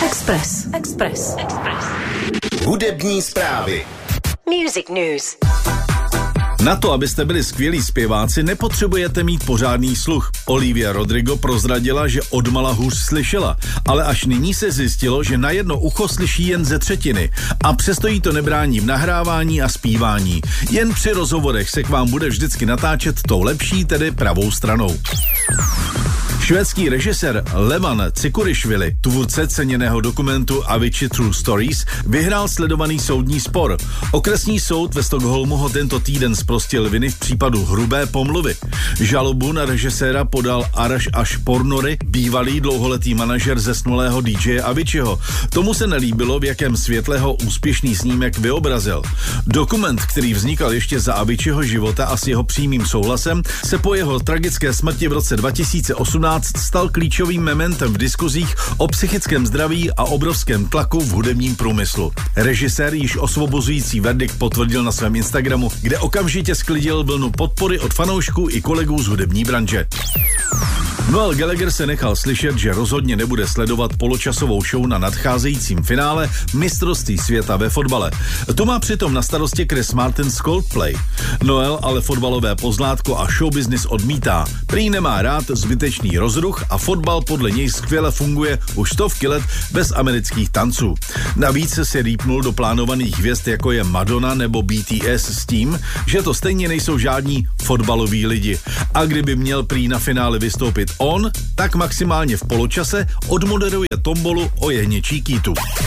Express. Hudební zprávy. Music News. Na to, abyste byli skvělí zpěváci, nepotřebujete mít pořádný sluch. Olivia Rodrigo prozradila, že odmala hůř slyšela, ale až nyní se zjistilo, že na jedno ucho slyší jen ze třetiny a přesto jí to nebrání v nahrávání a zpívání. Jen při rozhovorech se k vám bude vždycky natáčet tou lepší, tedy pravou stranou. Švédský režisér Levan Cikurišvili, tvůrce ceněného dokumentu Avicii True Stories, vyhrál sledovaný soudní spor. Okresní soud ve Stockholmu ho tento týden zprostil viny v případu hrubé pomluvy. Žalobu na režiséra podal Arash Ashpornory, bývalý dlouholetý manažer zesnulého DJ Aviciiho. Tomu se nelíbilo, v jakém světle ho úspěšný snímek vyobrazil. Dokument, který vznikal ještě za Aviciiho života a s jeho přímým souhlasem, se po jeho tragické smrti v roce 2018 stal klíčovým mementem v diskuzích o psychickém zdraví a obrovském tlaku v hudebním průmyslu. Režisér již osvobozující verdikt potvrdil na svém Instagramu, kde okamžitě sklidil vlnu podpory od fanoušků i kolegů z hudební branže. Noel Gallagher se nechal slyšet, že rozhodně nebude sledovat poločasovou show na nadcházejícím finále mistrovství světa ve fotbale. To má přitom na starosti Chris Martin z Coldplay. Noel ale fotbalové pozlátko a showbusiness odmítá. Prý nemá rád zbytečný rozruch a fotbal podle něj skvěle funguje už stovky let bez amerických tanců. Navíc se rýpnul do plánovaných hvězd, jako je Madonna nebo BTS, s tím, že to stejně nejsou žádní fotbaloví lidi. A kdyby měl prý na finále vystoupit on, tak maximálně v poločase odmoderuje tombolu o jehněčí kýtu.